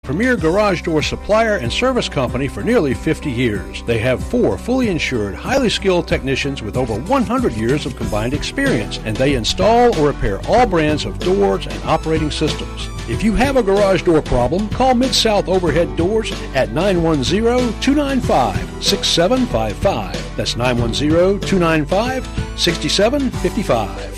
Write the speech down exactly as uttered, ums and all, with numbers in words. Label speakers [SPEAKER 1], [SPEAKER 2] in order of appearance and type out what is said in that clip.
[SPEAKER 1] premier garage door supplier and service company for nearly fifty years. They have four fully insured, highly skilled technicians with over one hundred years of combined experience, and they install or repair all brands of doors and operating systems. If you have a garage door problem, call Mid-South Overhead Doors at nine one zero, two nine five, six seven five five. That's nine one zero, two nine five, six seven five five.